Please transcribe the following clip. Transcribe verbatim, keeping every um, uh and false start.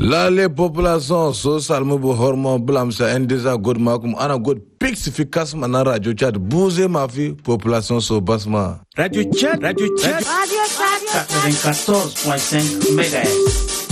La les populations so salmu bu hormon blam sa endeza god makum ana god pixifikas mana radio chat bouze ma fi population so basma Radio Chat, Radio Chat, Radio Chat, quatre-vingt-quatorze virgule cinq mégahertz.